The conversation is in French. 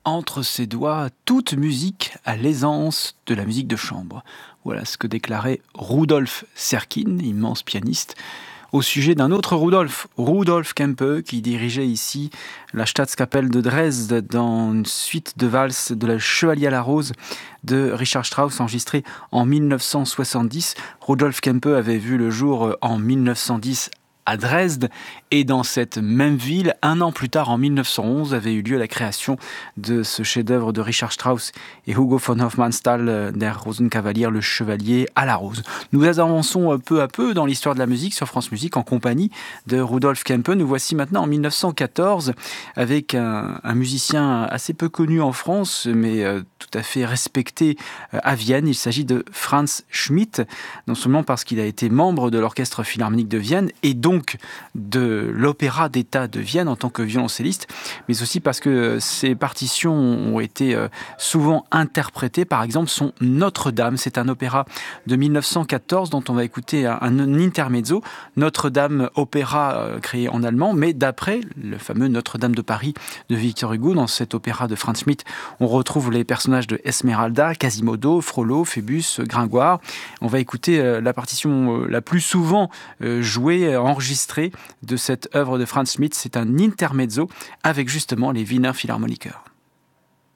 entre ses doigts toute musique à l'aisance de la musique de chambre. Voilà ce que déclarait Rudolf Serkin, immense pianiste, au sujet d'un autre Rudolf Kempe, qui dirigeait ici la Staatskapelle de Dresde dans une suite de valses de la Chevalier à la Rose de Richard Strauss, enregistrée en 1970. Rudolf Kempe avait vu le jour en 1910 à Dresde, et dans cette même ville, un an plus tard, en 1911, avait eu lieu la création de ce chef-d'œuvre de Richard Strauss et Hugo von Hofmannsthal, Der Rosenkavalier, le Chevalier à la Rose. Nous avançons peu à peu dans l'histoire de la musique sur France Musique en compagnie de Rudolf Kempe. Nous voici maintenant en 1914 avec un musicien assez peu connu en France, mais tout à fait respecté à Vienne. Il s'agit de Franz Schmidt, non seulement parce qu'il a été membre de l'Orchestre Philharmonique de Vienne et donc de l'Opéra d'État de Vienne en tant que violoncelliste, mais aussi parce que ses partitions ont été souvent interprétées. Par exemple, son Notre-Dame, c'est un opéra de 1914 dont on va écouter un intermezzo. Notre-Dame, opéra créé en allemand, mais d'après le fameux Notre-Dame de Paris de Victor Hugo. Dans cet opéra de Franz Schmidt, on retrouve les personnages de Esmeralda, Quasimodo, Frollo, Phébus, Gringoire. On va écouter la partition la plus souvent jouée, enregistrée de cette œuvre de Franz Schmidt. C'est un intermezzo avec justement les Wiener Philharmoniker.